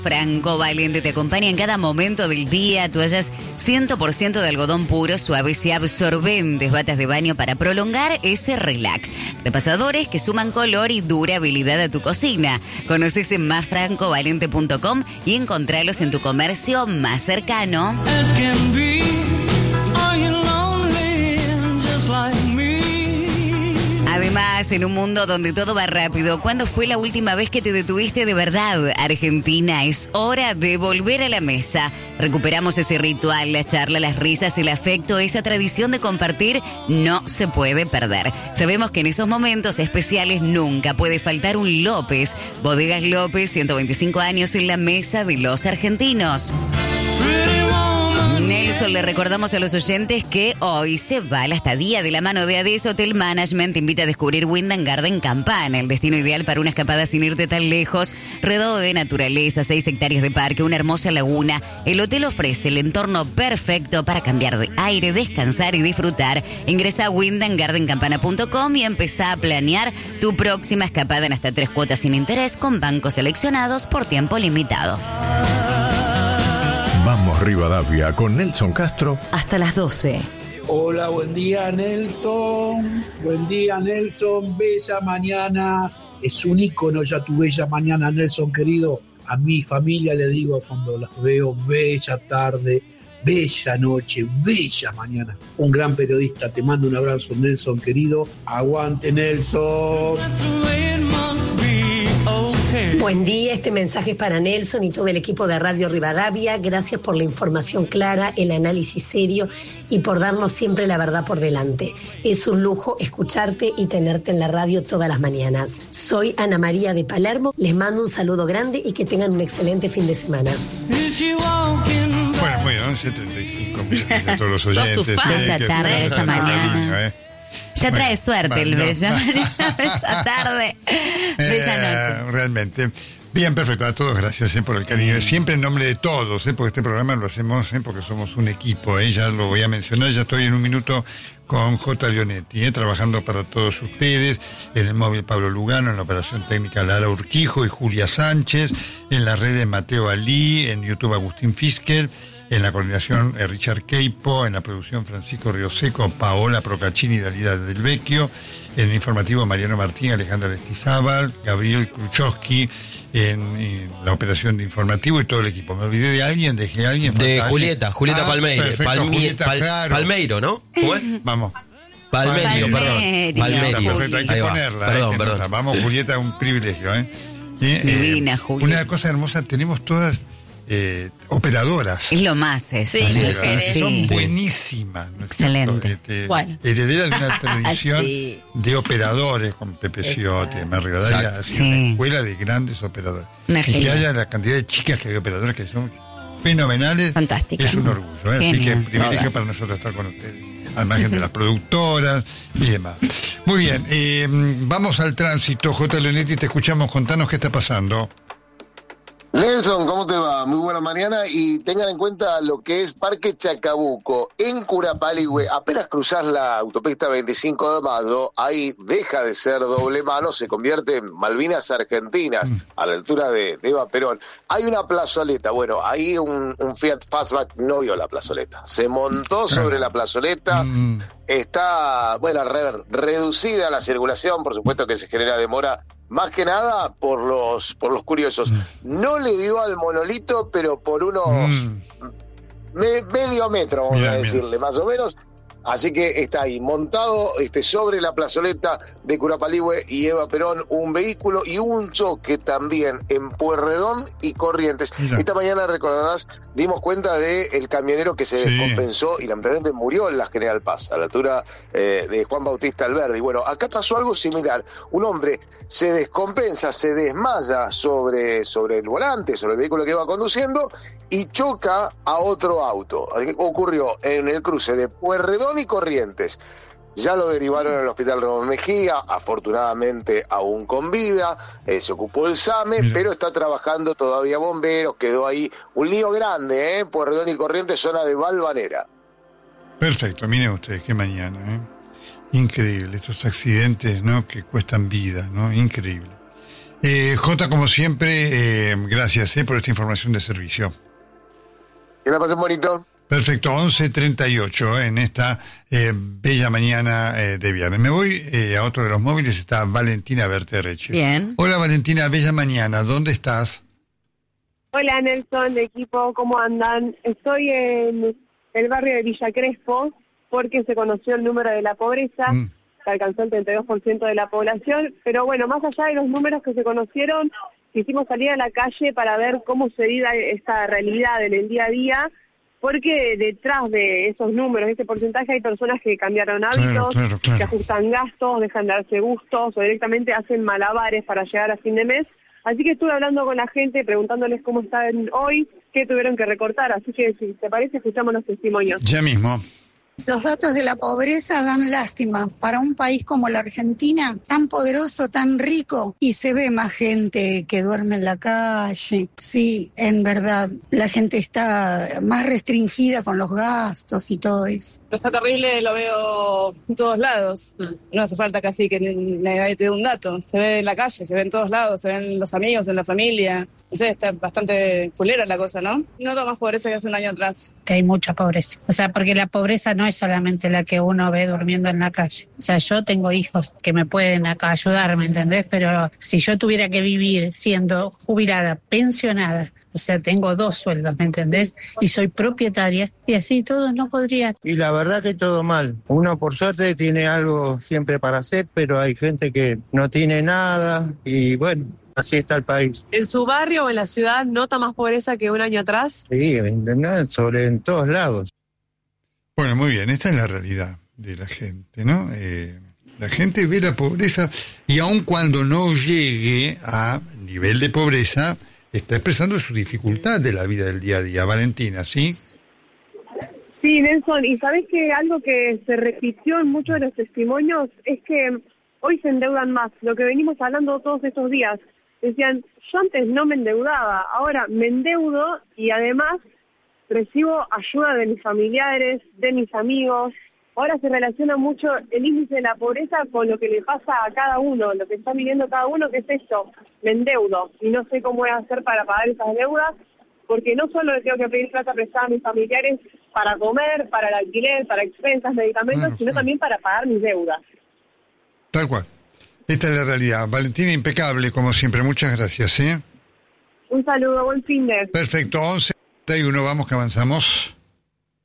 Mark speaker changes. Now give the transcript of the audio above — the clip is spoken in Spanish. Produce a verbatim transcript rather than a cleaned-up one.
Speaker 1: Franco Valente te acompaña en cada momento del día. Toallas cien por ciento de algodón puro, suaves y absorbentes, batas de baño para prolongar ese relax. Repasadores que suman color y durabilidad a tu cocina. Conoces en más franco valente punto com y encontralos en tu comercio más cercano. Además, en un mundo donde todo va rápido, ¿cuándo fue la última vez que te detuviste de verdad? Argentina, es hora de volver a la mesa. Recuperamos ese ritual, la charla, las risas, el afecto, esa tradición de compartir no se puede perder. Sabemos que en esos momentos especiales nunca puede faltar un López. Bodegas López, ciento veinticinco años en la mesa de los argentinos. Nelson, le recordamos a los oyentes que hoy se va la estadía de la mano de Ades Hotel Management. Te invita a descubrir Wyndham Garden Campana, el destino ideal para una escapada sin irte tan lejos. Rodeado de naturaleza, seis hectáreas de parque, una hermosa laguna. El hotel ofrece el entorno perfecto para cambiar de aire, descansar y disfrutar. Ingresa a wyndham garden campana punto com y empezá a planear tu próxima escapada en hasta tres cuotas sin interés con bancos seleccionados por tiempo limitado.
Speaker 2: Vamos Rivadavia con Nelson Castro
Speaker 3: hasta las doce.
Speaker 4: Hola, buen día Nelson. Buen día Nelson. Bella mañana. Es un ícono ya tu bella mañana, Nelson querido. A mi familia le digo cuando las veo, bella tarde, bella noche, bella mañana. Un gran periodista. Te mando un abrazo, Nelson querido. Aguante Nelson.
Speaker 3: Buen día, este mensaje es para Nelson y todo el equipo de Radio Rivadavia. Gracias por la información clara, el análisis serio y por darnos siempre la verdad por delante. Es un lujo escucharte y tenerte en la radio todas las mañanas. Soy Ana María de Palermo, les mando un saludo grande y que tengan un excelente fin de semana.
Speaker 5: Bueno, muy bien, once treinta y cinco a todos los oyentes.
Speaker 1: Bella
Speaker 5: eh,
Speaker 1: tarde,
Speaker 5: que,
Speaker 1: esa mañana.
Speaker 5: Eh.
Speaker 1: Ya
Speaker 5: Bueno,
Speaker 1: trae suerte
Speaker 5: bueno,
Speaker 1: el bella
Speaker 5: no.
Speaker 1: mañana, bella tarde, bella
Speaker 5: Eh,
Speaker 1: noche.
Speaker 5: realmente. Bien, perfecto. A todos gracias eh, por el cariño. Siempre en nombre de todos, eh, porque este programa lo hacemos eh, porque somos un equipo. Eh, ya lo voy a mencionar. Ya estoy en un minuto con J. Leonetti, eh, trabajando para todos ustedes. En el móvil Pablo Lugano, en la operación técnica Lara Urquijo y Julia Sánchez. En la red de Mateo Alí, en YouTube Agustín Fischer. En la coordinación eh, Richard Queipo, en la producción Francisco Rioseco, Paola Procaccini y Dalida Del Vecchio, en el informativo Mariano Martín, Alejandra Lestizábal, Gabriel Kruchowski, en, en la operación de informativo y todo el equipo. ¿Me olvidé de alguien? ¿Dejé a alguien?
Speaker 6: De
Speaker 5: ¿Falta
Speaker 6: Julieta,
Speaker 5: alguien?
Speaker 6: Julieta
Speaker 5: Ah,
Speaker 6: Palmeiro.
Speaker 5: perfecto,
Speaker 6: Palmi-
Speaker 5: Julieta,
Speaker 6: Pal-
Speaker 5: claro.
Speaker 6: Palmeiro, ¿no? ¿Cómo es?
Speaker 5: Vamos.
Speaker 6: Palmerio, perdón.
Speaker 1: Palmerio.
Speaker 6: Palmerio.
Speaker 5: Perfecto, hay que
Speaker 6: Ahí va.
Speaker 5: ponerla.
Speaker 6: Perdón,
Speaker 5: hay que
Speaker 6: perdón.
Speaker 5: ponerla. Vamos, Julieta, un privilegio, ¿eh? Y,
Speaker 1: Divina,
Speaker 5: eh,
Speaker 1: Julieta.
Speaker 5: Una cosa hermosa, tenemos todas eh, operadoras.
Speaker 1: Es lo más eso.
Speaker 7: Sí,
Speaker 1: ¿no?
Speaker 7: sí,
Speaker 5: Amigas,
Speaker 7: sí.
Speaker 5: son buenísimas, ¿no es
Speaker 1: Excelente.
Speaker 5: cierto? Este,
Speaker 7: Bueno.
Speaker 5: Herederas de una tradición
Speaker 7: Sí.
Speaker 5: de operadores, con Pepe Ciotti, Mar Rivadavia,
Speaker 6: Exacto.
Speaker 5: así,
Speaker 1: Sí.
Speaker 5: una escuela de grandes operadores.
Speaker 1: Una
Speaker 5: y que
Speaker 1: genial.
Speaker 5: haya la cantidad de chicas que hay operadores que son fenomenales,
Speaker 7: Fantásticas.
Speaker 5: es un orgullo, ¿eh? Así que
Speaker 1: Genial.
Speaker 5: es privilegio
Speaker 7: Todas.
Speaker 5: para nosotros estar con ustedes, al margen de las productoras y demás. Muy bien, eh, vamos al tránsito. J. Leonetti, te escuchamos, contanos qué está pasando.
Speaker 8: Nelson, ¿cómo te va? Muy buena mañana y tengan en cuenta lo que es Parque Chacabuco, en Curapaligüe. Apenas cruzás la autopista veinticinco de mayo, ahí deja de ser doble mano, se convierte en Malvinas Argentinas, a la altura de, de Eva Perón. Hay una plazoleta, bueno, ahí un, un Fiat Fastback no vio la plazoleta, se montó sobre la plazoleta,
Speaker 5: Mm.
Speaker 8: está, bueno, re- reducida la circulación, por supuesto que se genera demora, más que nada por los por los curiosos. No le dio al monolito, pero por unos
Speaker 5: Mm.
Speaker 8: me- medio metro, vamos
Speaker 5: Mirá,
Speaker 8: a
Speaker 5: mirá.
Speaker 8: decirle, más o menos. Así que está ahí, montado este, sobre la plazoleta de Curapaligüe y Eva Perón, un vehículo y un choque también en Pueyrredón y Corrientes.
Speaker 5: Mirá.
Speaker 8: Esta mañana, recordarás, dimos cuenta del camionero que se
Speaker 5: Sí.
Speaker 8: descompensó y lamentablemente murió en la General Paz, a la altura eh, de Juan Bautista Alberdi. Bueno, acá pasó algo similar. Un hombre se descompensa, se desmaya sobre, sobre el volante, sobre el vehículo que iba conduciendo y choca a otro auto. Ocurrió en el cruce de Pueyrredón y Corrientes. Ya lo derivaron al hospital Ramón Mejía, afortunadamente aún con vida, eh, se ocupó el SAME,
Speaker 5: Mira.
Speaker 8: pero está trabajando todavía bomberos, quedó ahí un lío grande, ¿eh? Pueyrredón y Corrientes, zona de Valvanera.
Speaker 5: Perfecto, miren ustedes, qué mañana, ¿eh? Increíble, estos accidentes, ¿no? Que cuestan vida, ¿no? Increíble. Eh, Jota, como siempre, eh, gracias eh, por esta información de servicio.
Speaker 8: Que la pasen bonito.
Speaker 5: Perfecto, once treinta y ocho en esta eh, bella mañana eh, de viernes. Me voy eh, a otro de los móviles, está Valentina Berterreche.
Speaker 1: Bien.
Speaker 5: Hola Valentina, bella mañana, ¿dónde estás?
Speaker 7: Hola Nelson, equipo, ¿cómo andan? Estoy en el barrio de Villa Crespo porque se conoció el número de la pobreza,
Speaker 5: Mm.
Speaker 7: que alcanzó el treinta y dos por ciento de la población, pero bueno, más allá de los números que se conocieron, quisimos salir a la calle para ver cómo se vive esta realidad en el día a día, porque detrás de esos números, ese porcentaje, hay personas que cambiaron hábitos,
Speaker 5: Claro, claro, claro.
Speaker 7: que ajustan gastos, dejan de darse gustos o directamente hacen malabares para llegar a fin de mes. Así que estuve hablando con la gente, preguntándoles cómo están hoy, qué tuvieron que recortar. Así que, si te parece, escuchamos los testimonios.
Speaker 5: Ya mismo.
Speaker 9: Los datos de la pobreza dan lástima para un país como la Argentina, tan poderoso, tan rico, y se ve más gente que duerme en la calle. Sí, en verdad, la gente está más restringida con los gastos y todo eso.
Speaker 10: Está terrible, lo veo en todos lados. No hace falta casi que nadie te dé un dato. Se ve en la calle, se ve en todos lados, se ven los amigos, en la familia. No sé, está bastante fulera la cosa, ¿no? Noto más pobreza que hace un año atrás.
Speaker 11: Que hay mucha pobreza. O sea, porque la pobreza no es solamente la que uno ve durmiendo en la calle. O sea, yo tengo hijos que me pueden acá ayudar, ¿me entendés? Pero si yo tuviera que vivir siendo jubilada, pensionada, o sea, tengo dos sueldos, ¿me entendés? Y soy propietaria, y así todo no podría.
Speaker 12: Y la verdad que todo mal. Uno por suerte tiene algo siempre para hacer, pero hay gente que no tiene nada y bueno, así está el país.
Speaker 7: ¿En su barrio o en la ciudad nota más pobreza que un año atrás?
Speaker 12: Sí, ¿entendés? Sobre en todos lados.
Speaker 5: Bueno, muy bien, esta es la realidad de la gente, ¿no? Eh, la gente ve la pobreza y aun cuando no llegue a nivel de pobreza, está expresando su dificultad de la vida del día a día. Valentina, ¿sí?
Speaker 7: Sí, Nelson, y sabés que algo que se repitió en muchos de los testimonios es que hoy se endeudan más. Lo que venimos hablando todos estos días. Decían, yo antes no me endeudaba, ahora me endeudo y además recibo ayuda de mis familiares, de mis amigos. Ahora se relaciona mucho el índice de la pobreza con lo que le pasa a cada uno, lo que está viviendo cada uno, que es esto, me endeudo y no sé cómo voy a hacer para pagar esas deudas, porque no solo le tengo que pedir plata prestada a mis familiares para comer, para el alquiler, para expensas, medicamentos,
Speaker 5: Claro,
Speaker 7: sino
Speaker 5: claro.
Speaker 7: también para pagar mis deudas.
Speaker 5: Tal cual. Esta es la realidad. Valentina, impecable, como siempre. Muchas gracias, ¿eh?
Speaker 7: Un saludo, buen fin de.
Speaker 5: Perfecto, once treinta y uno, vamos que avanzamos.